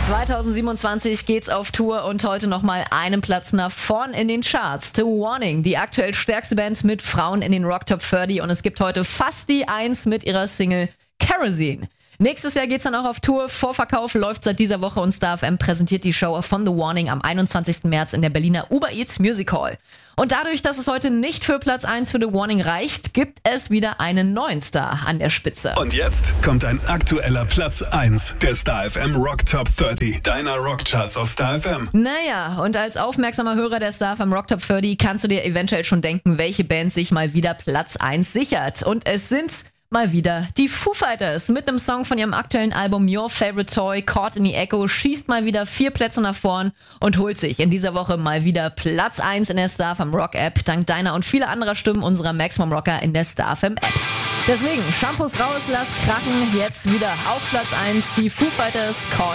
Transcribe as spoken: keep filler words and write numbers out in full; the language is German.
zwanzig siebenundzwanzig geht's auf Tour und heute nochmal einen Platz nach vorn in den Charts. The Warning, die aktuell stärkste Band mit Frauen in den Rock Top dreißig und es gibt heute fast die Eins mit ihrer Single Kerosene. Nächstes Jahr geht's dann auch auf Tour. Vorverkauf läuft seit dieser Woche und Star F M präsentiert die Show von The Warning am einundzwanzigsten März in der Berliner Uber Eats Music Hall. Und dadurch, dass es heute nicht für Platz eins für The Warning reicht, gibt es wieder einen neuen Star an der Spitze. Und jetzt kommt ein aktueller Platz eins der Star F M Rock Top dreißig, deiner Rockcharts auf Star F M. Naja, und als aufmerksamer Hörer der Star F M Rock Top dreißig kannst du dir eventuell schon denken, welche Band sich mal wieder Platz eins sichert. Und es sind mal wieder die Foo Fighters. Mit einem Song von ihrem aktuellen Album Your Favorite Toy, Caught in the Echo, schießt mal wieder vier Plätze nach vorn und holt sich in dieser Woche mal wieder Platz eins in der Star F M Rock App, dank deiner und vieler anderer Stimmen unserer Maximum Rocker in der Star F M App. Deswegen, Shampoos raus, lass krachen, jetzt wieder auf Platz eins, die Foo Fighters, Caught